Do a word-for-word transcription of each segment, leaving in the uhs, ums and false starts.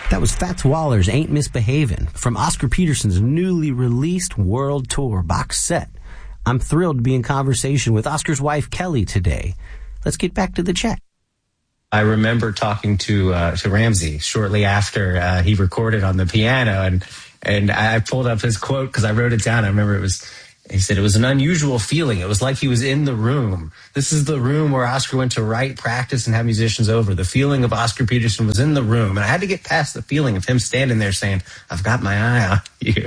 That was Fats Waller's Ain't Misbehavin' from Oscar Peterson's newly released World Tour box set. I'm thrilled to be in conversation with Oscar's wife, Kelly, today. Let's get back to the chat. I remember talking to uh, to Ramsey shortly after uh, he recorded on the piano, and and I pulled up his quote because I wrote it down. I remember it was, he said, it was an unusual feeling. It was like he was in the room. This is the room where Oscar went to write, practice, and have musicians over. The feeling of Oscar Peterson was in the room. And I had to get past the feeling of him standing there saying, I've got my eye on you.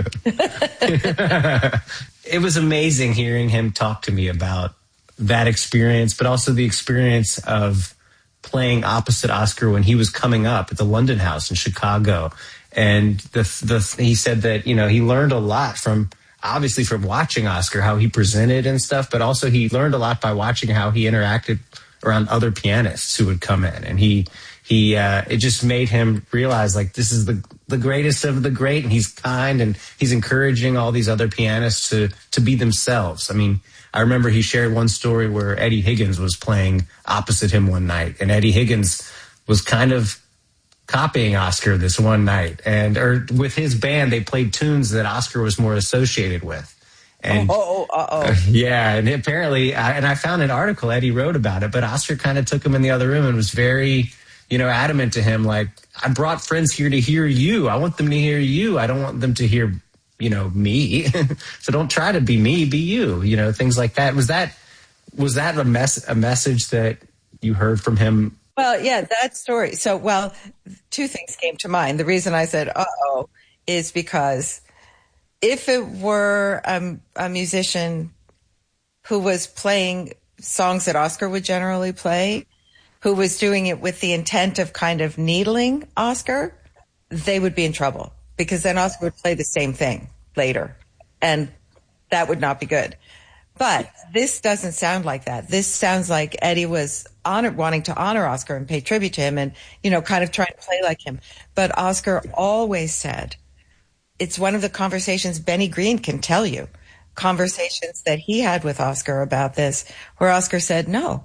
It was amazing hearing him talk to me about that experience, but also the experience of playing opposite Oscar when he was coming up at the London House in Chicago. And the the he said that, you know, he learned a lot from, obviously from watching Oscar, how he presented and stuff, but also he learned a lot by watching how he interacted around other pianists who would come in. And he, he, uh, it just made him realize, like, this is the, the greatest of the great, and he's kind, and he's encouraging all these other pianists to, to be themselves. I mean, I remember he shared one story where Eddie Higgins was playing opposite him one night, and Eddie Higgins was kind of copying Oscar this one night, and or with his band, they played tunes that Oscar was more associated with. And oh, oh, uh oh, yeah, and apparently, I, and I found an article Eddie wrote about it, but Oscar kind of took him in the other room and was very, you know, adamant to him, like, I brought friends here to hear you. I want them to hear you. I don't want them to hear, you know, me. So don't try to be me, be you. You know, things like that. Was that was that a mess a message that you heard from him? Well, yeah, that story. So, well, two things came to mind. The reason I said, uh-oh, is because if it were um, a musician who was playing songs that Oscar would generally play, who was doing it with the intent of kind of needling Oscar, they would be in trouble, because then Oscar would play the same thing later, and that would not be good. But this doesn't sound like that. This sounds like Eddie was honor, wanting to honor Oscar and pay tribute to him and, you know, kind of trying to play like him. But Oscar always said, it's one of the conversations Benny Green can tell you, conversations that he had with Oscar about this, where Oscar said, no,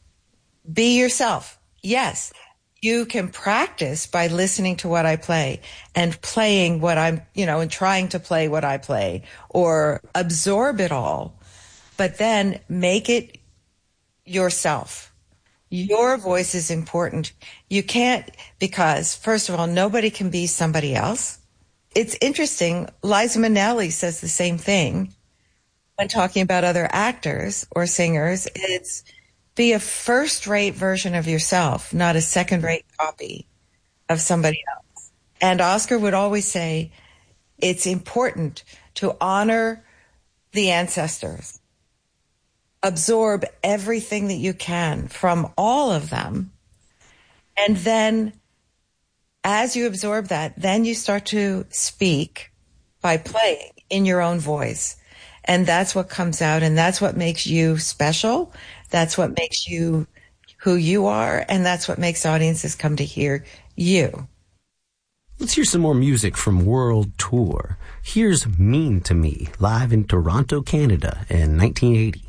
be yourself. Yes, you can practice by listening to what I play and playing what I'm, you know, and trying to play what I play, or absorb it all. But then make it yourself. Your voice is important. You can't, because first of all, nobody can be somebody else. It's interesting. Liza Minnelli says the same thing when talking about other actors or singers. It's be a first-rate version of yourself, not a second-rate copy of somebody else. And Oscar would always say, it's important to honor the ancestors. Absorb everything that you can from all of them. And then as you absorb that, then you start to speak by playing in your own voice. And that's what comes out, and that's what makes you special. That's what makes you who you are, and that's what makes audiences come to hear you. Let's hear some more music from World Tour. Here's Mean to Me, live in Toronto, Canada in nineteen eighty.